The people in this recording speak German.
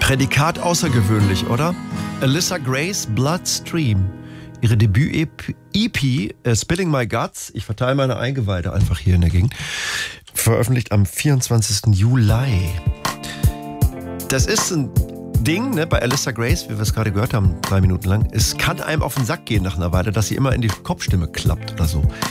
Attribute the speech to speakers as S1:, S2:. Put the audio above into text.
S1: Prädikat außergewöhnlich, oder? Alyssa Grace, Bloodstream. Ihre Debüt-EP, Spilling My Guts, ich verteile meine Eingeweide einfach hier in der Gegend, veröffentlicht am 24. Juli. Das ist ein Ding, ne, bei Alyssa Grace, wie wir es gerade gehört haben, 3 Minuten lang. Es kann einem auf den Sack gehen nach einer Weile, dass sie immer in die Kopfstimme klappt oder so.